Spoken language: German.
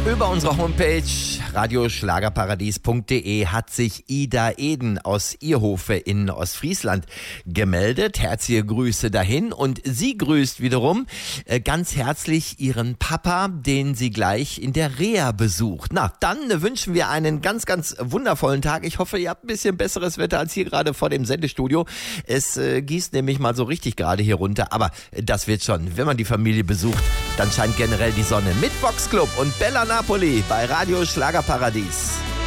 Über unsere Homepage radioschlagerparadies.de hat sich Ida Eden aus Ierhofe in Ostfriesland gemeldet. Herzliche Grüße dahin und sie grüßt wiederum ganz herzlich ihren Papa, den sie gleich in der Reha besucht. Na, dann wünschen wir einen ganz, ganz wundervollen Tag. Ich hoffe, ihr habt ein bisschen besseres Wetter als hier gerade vor dem Sendestudio. Es gießt nämlich mal so richtig gerade hier runter, aber das wird schon. Wenn man die Familie besucht, dann scheint generell die Sonne mit Vox Club und Bella Napoli bei Radio Schlagerparadies.